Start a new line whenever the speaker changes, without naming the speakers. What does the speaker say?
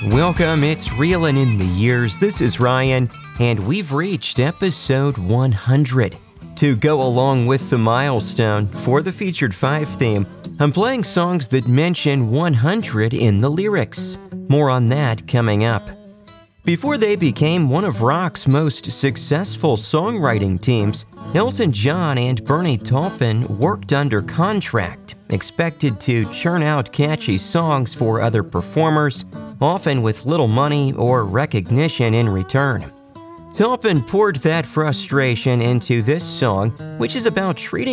Welcome, it's Reelin' in the Years. This is Ryan, and we've reached episode 100. To go along with the milestone for the Featured 5 theme, I'm playing songs that mention 100 in the lyrics. More on that coming up. Before they became one of rock's most successful songwriting teams, Elton John and Bernie Taupin worked under contract, expected to churn out catchy songs for other performers, often with little money or recognition in return. Taupin poured that frustration into this song, which is about treating